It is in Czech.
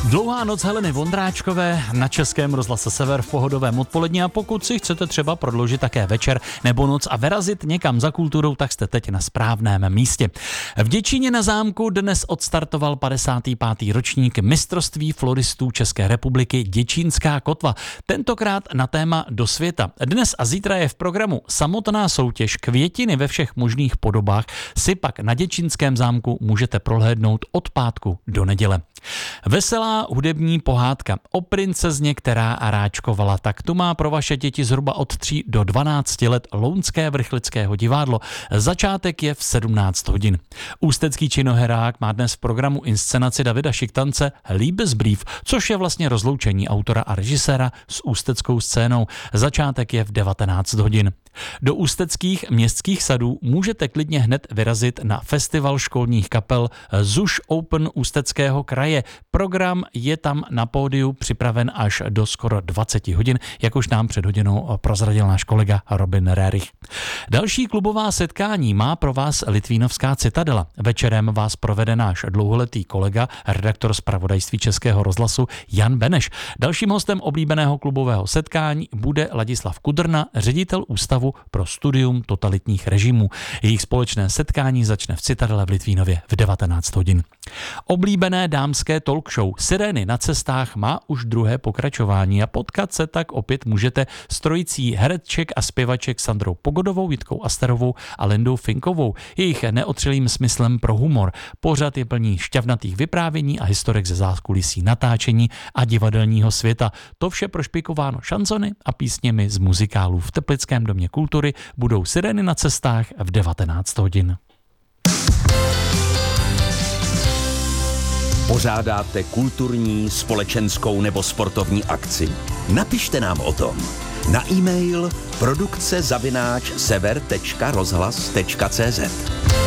Dlouhá noc Heleny Vondráčkové na Českém rozhlase Sever v pohodovém odpolední, a pokud si chcete třeba prodloužit také večer nebo noc a vyrazit někam za kulturou, tak jste teď na správném místě. V Děčíně na zámku dnes odstartoval 55. ročník mistrovství floristů České republiky Děčínská kotva. Tentokrát na téma Do světa. Dnes a zítra je v programu samotná soutěž. Květiny ve všech možných podobách si pak na Děčínském zámku můžete prohlédnout od pátku do neděle. Veselá hudební pohádka o princezně, která aráčkovala. Tak tu má pro vaše děti zhruba od 3 do 12 let Lounské vrchlického divadlo. Začátek je v 17 hodin. Ústecký činoherák má dnes v programu inscenaci Davida Šiktance Liebesbrief, což je vlastně rozloučení autora a režiséra s ústeckou scénou. Začátek je v 19 hodin. Do ústeckých městských sadů můžete klidně hned vyrazit na festival školních kapel ZUŠ Open Ústeckého kraje. Program je tam na pódiu připraven až do skoro 20 hodin, jak už nám před hodinou prozradil náš kolega Robin Rerich. Další klubová setkání má pro vás Litvínovská Citadela. Večerem vás provede náš dlouholetý kolega, redaktor zpravodajství Českého rozhlasu Jan Beneš. Dalším hostem oblíbeného klubového setkání bude Ladislav Kudrna, ředitel Ústavu pro studium totalitních režimů. Jejich společné setkání začne v Citadele v Litvínově v 19 hodin. Oblíbené dámské talk show Sirény na cestách má už druhé pokračování a potkat se tak opět můžete s trojicí hereček a zpěvaček Sandrou Pogodovou, Jitkou Asterovou a Lindou Finkovou. Jejich neotřelým smyslem pro humor. Pořad je plný šťavnatých vyprávění a historek ze zákulisí natáčení a divadelního světa. To vše prošpikováno šanzony a písněmi z muzikálů. V Teplickém domě kultury budou Sirény na cestách v 19 hodin. Pořádáte kulturní, společenskou nebo sportovní akci? Napište nám o tom na e-mail produkce@sever.rozhlas.cz.